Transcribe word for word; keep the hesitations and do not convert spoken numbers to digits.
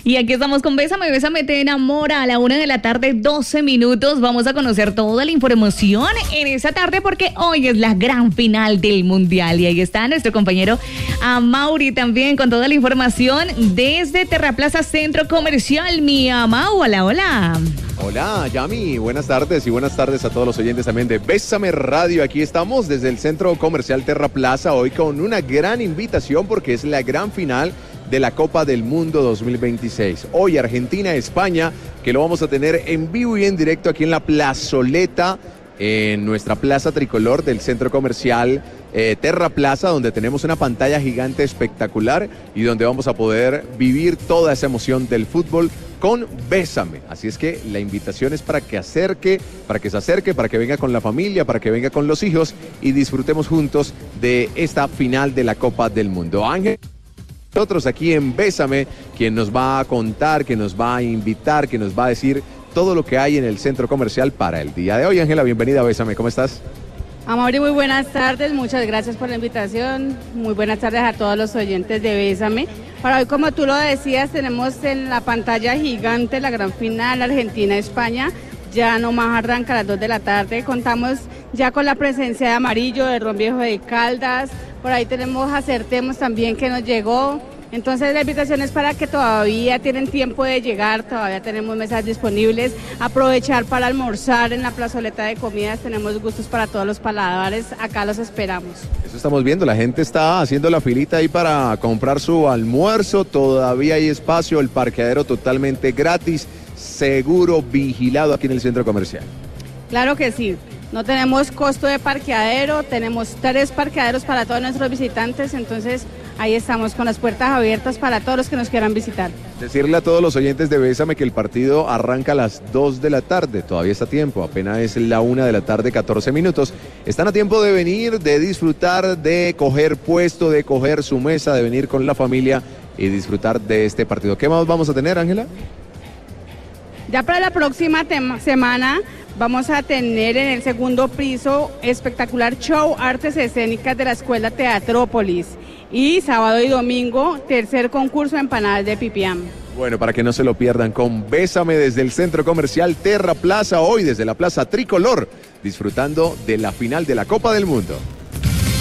Y aquí estamos con Bésame, Bésame te enamora a la una de la tarde, doce minutos. Vamos a conocer toda la información en esa tarde porque hoy es la gran final del Mundial. Y ahí está nuestro compañero Amaury también con toda la información desde Terraplaza Centro Comercial. Mi Amau, hola, hola. Hola, Yami, buenas tardes y buenas tardes a todos los oyentes también de Bésame Radio. Aquí estamos desde el Centro Comercial Terraplaza hoy con una gran invitación porque es la gran final de la Copa del Mundo dos mil veintiséis. Hoy Argentina-España, que lo vamos a tener en vivo y en directo aquí en la plazoleta, en nuestra plaza tricolor del Centro Comercial eh, Terraplaza, donde tenemos una pantalla gigante espectacular y donde vamos a poder vivir toda esa emoción del fútbol con Bésame. Así es que la invitación es para que acerque, para que se acerque, para que venga con la familia, para que venga con los hijos y disfrutemos juntos de esta final de la Copa del Mundo. Ángel, nosotros aquí en Bésame, quien nos va a contar, quien nos va a invitar, quien nos va a decir todo lo que hay en el centro comercial para el día de hoy. Ángela, bienvenida a Bésame, ¿cómo estás? Amaury, muy buenas tardes, muchas gracias por la invitación, muy buenas tardes a todos los oyentes de Bésame. Para hoy, como tú lo decías, tenemos en la pantalla gigante la gran final Argentina-España, ya nomás arranca a las dos de la tarde, contamos ya con la presencia de Amarillo, de Ron Viejo de Caldas, por ahí tenemos Acertemos también que nos llegó. Entonces la invitación es para que todavía tienen tiempo de llegar, todavía tenemos mesas disponibles, aprovechar para almorzar en la plazoleta de comidas, tenemos gustos para todos los paladares, acá los esperamos. Eso estamos viendo, la gente está haciendo la filita ahí para comprar su almuerzo, todavía hay espacio, el parqueadero totalmente gratis, seguro, vigilado aquí en el centro comercial. Claro que sí. No tenemos costo de parqueadero, tenemos tres parqueaderos para todos nuestros visitantes, entonces ahí estamos con las puertas abiertas para todos los que nos quieran visitar. Decirle a todos los oyentes de Bésame que el partido arranca a las dos de la tarde, todavía está a tiempo, apenas es la una de la tarde, catorce minutos. Están a tiempo de venir, de disfrutar, de coger puesto, de coger su mesa, de venir con la familia y disfrutar de este partido. ¿Qué más vamos a tener, Ángela? Ya para la próxima semana vamos a tener en el segundo piso espectacular show artes escénicas de la Escuela Teatrópolis y sábado y domingo tercer concurso de empanadas de pipián. Bueno, para que no se lo pierdan con Bésame desde el Centro Comercial Terraplaza, hoy desde la Plaza Tricolor, disfrutando de la final de la Copa del Mundo.